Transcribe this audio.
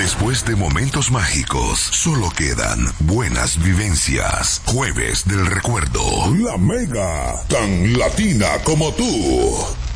Después de momentos mágicos, solo quedan buenas vivencias. Jueves del recuerdo. La Mega, tan latina como tú.